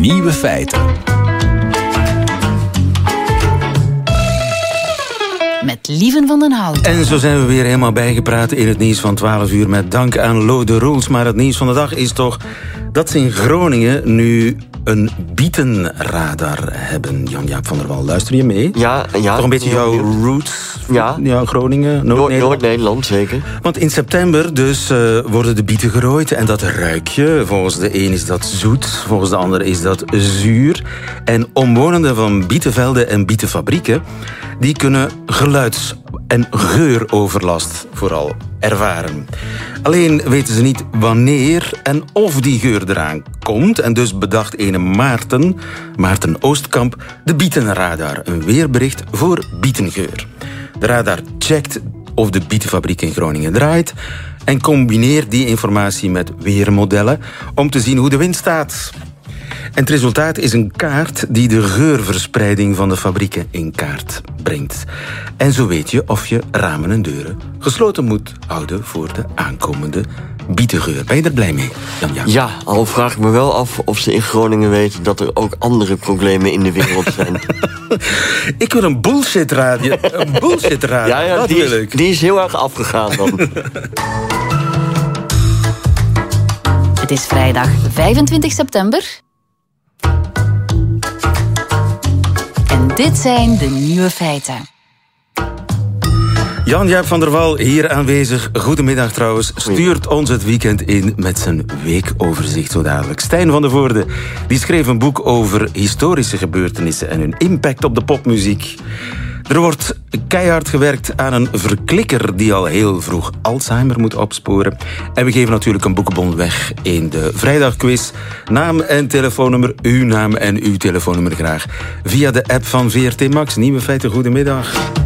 Nieuwe feiten. Met Lieven van den Hout. En zo zijn we weer helemaal bijgepraat in het nieuws van 12 uur... met dank aan Lode Roels. Maar het nieuws van de dag is toch dat ze in Groningen nu een bietenradar hebben. Jan-Jaap van der Wal, luister je mee? Ja. Toch een beetje jouw roots? Ja. Groningen, Noord-Nederland, zeker. Want in september dus worden de bieten gerooid. En dat ruik je. Volgens de een is dat zoet, volgens de ander is dat zuur. En omwonenden van bietenvelden en bietenfabrieken... die kunnen geluids- en geuroverlast vooral ervaren. Alleen weten ze niet wanneer en of die geur eraan komt. En dus bedacht ene Maarten Oostkamp, de bietenradar. Een weerbericht voor bietengeur. De radar checkt of de bietenfabriek in Groningen draait... en combineert die informatie met weermodellen om te zien hoe de wind staat. En het resultaat is een kaart die de geurverspreiding van de fabrieken in kaart brengt. En zo weet je of je ramen en deuren gesloten moet houden voor de aankomende bietengeur. Ben je er blij mee, Jan-Jaap? Ja, al vraag ik me wel af of ze in Groningen weten dat er ook andere problemen in de wereld zijn. Ik wil een bullshitradio. Een bullshitradio, ja, dat wil ik. Die is heel erg afgegaan dan. Het is vrijdag 25 september. En dit zijn de nieuwe feiten. Jan-Jaap van der Wal, hier aanwezig. Goedemiddag trouwens. Stuurt ons het weekend in met zijn weekoverzicht zo dadelijk. Stijn van de Voorde die schreef een boek over historische gebeurtenissen... en hun impact op de popmuziek. Er wordt keihard gewerkt aan een verklikker... die al heel vroeg Alzheimer moet opsporen. En we geven natuurlijk een boekenbon weg in de vrijdagquiz. Naam en telefoonnummer, uw naam en uw telefoonnummer graag. Via de app van VRT Max. Nieuwe feiten, goedemiddag.